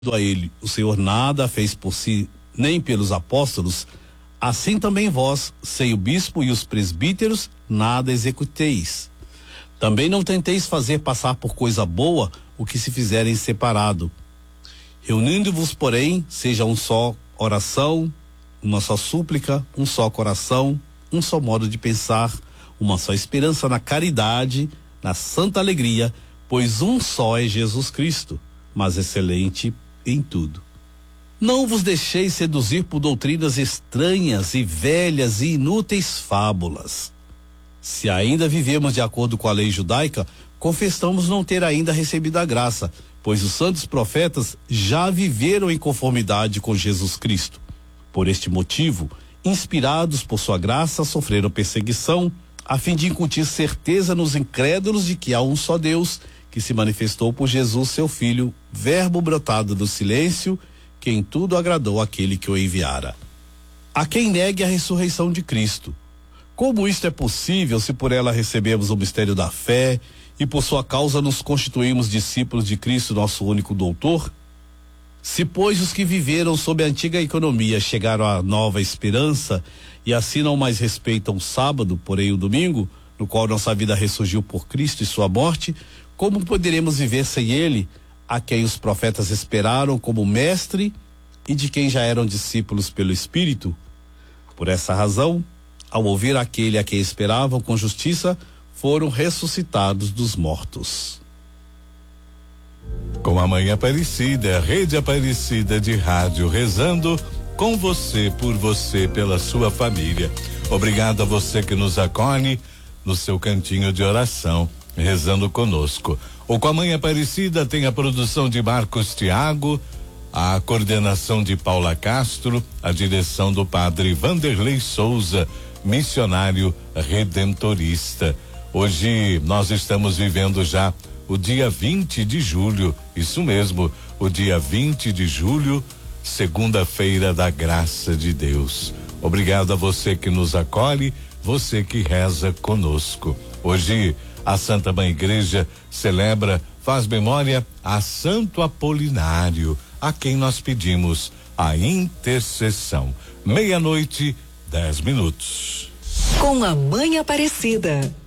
a ele, o Senhor nada fez por si, nem pelos apóstolos, assim também vós, sem o bispo e os presbíteros, nada executeis. Também não tenteis fazer passar por coisa boa o que se fizer em separado. Reunindo-vos, porém, seja um só oração, uma só súplica, um só coração, um só modo de pensar, uma só esperança na caridade, na santa alegria, pois um só é Jesus Cristo, mas excelente em tudo. Não vos deixeis seduzir por doutrinas estranhas e velhas e inúteis fábulas. Se ainda vivemos de acordo com a lei judaica, confessamos não ter ainda recebido a graça, pois os santos profetas já viveram em conformidade com Jesus Cristo. Por este motivo, inspirados por sua graça, sofreram perseguição, a fim de incutir certeza nos incrédulos de que há um só Deus, que se manifestou por Jesus, seu Filho, verbo brotado do silêncio, que em tudo agradou aquele que o enviara. A quem negue a ressurreição de Cristo. Como isto é possível se por ela recebemos o mistério da fé e por sua causa nos constituímos discípulos de Cristo, nosso único doutor? Se, pois, os que viveram sob a antiga economia chegaram à nova esperança e assim não mais respeitam o sábado, porém o domingo, no qual nossa vida ressurgiu por Cristo e sua morte, como poderemos viver sem ele, a quem os profetas esperaram como mestre e de quem já eram discípulos pelo Espírito? Por essa razão, ao ouvir aquele a quem esperavam com justiça, foram ressuscitados dos mortos. Com a Mãe Aparecida, Rede Aparecida de Rádio, rezando com você, por você, pela sua família. Obrigado a você que nos acolhe no seu cantinho de oração, rezando conosco. O Com a Mãe Aparecida tem a produção de Marcos Thiago, a coordenação de Paula Castro, a direção do padre Vanderlei Souza, missionário redentorista. Hoje nós estamos vivendo já o dia 20 de julho, isso mesmo, o dia 20 de julho, segunda-feira da graça de Deus. Obrigado a você que nos acolhe, você que reza conosco. Hoje a Santa Mãe Igreja celebra, faz memória a Santo Apolinário, a quem nós pedimos a intercessão. 00:10. Com a Mãe Aparecida.